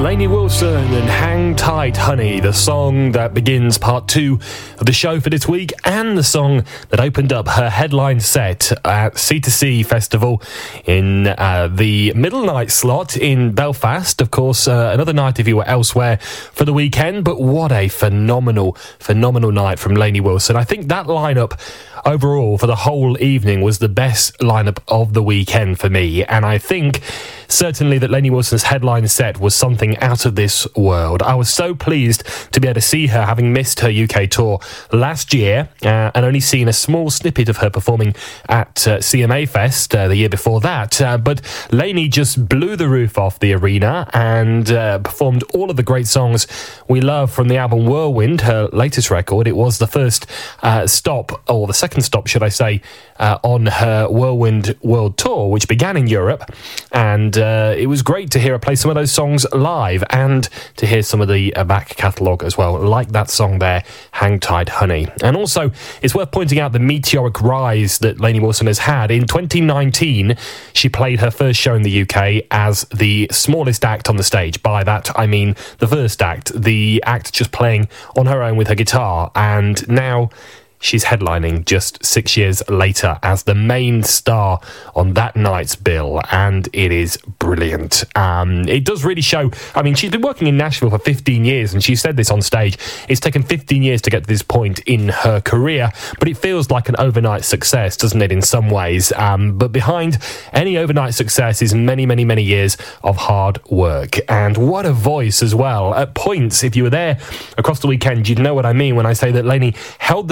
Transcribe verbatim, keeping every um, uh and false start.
Lainey Wilson and Hang Tight Honey, the song that begins part two of the show for this week and the song that opened up her headline set at C two C Festival in uh, the middle night slot in Belfast. Of course, uh, another night if you were elsewhere for the weekend, but what a phenomenal, phenomenal night from Lainey Wilson. I think that lineup overall for the whole evening was the best lineup of the weekend for me, and I think certainly that Lainey Wilson's headline set was something out of this world. I was so pleased to be able to see her, having missed her U K tour last year uh, and only seen a small snippet of her performing at uh, C M A Fest uh, the year before that. Uh, but Lainey just blew the roof off the arena and uh, performed all of the great songs we love from the album Whirlwind, her latest record. It was the first uh, stop, or the second stop, should I say, uh, on her Whirlwind World Tour, which began in Europe. And uh, it was great to hear her play some of those songs live and to hear some of the uh, back catalogue as well, like that song there, Hang Tight Honey. And also, it's worth pointing out the meteoric rise that Lainey Wilson has had. In twenty nineteen, she played her first show in the U K as the smallest act on the stage. By that, I mean the first act, the act just playing on her own with her guitar. And now she's headlining just six years later as the main star on that night's bill, and it is brilliant. Um, it does really show. I mean, she's been working in Nashville for fifteen years, and she said this on stage. It's taken fifteen years to get to this point in her career, but it feels like an overnight success, doesn't it, in some ways? Um, but behind any overnight success is many, many, many years of hard work. And what a voice as well. At points, if you were there across the weekend, you'd know what I mean when I say that Lainey held the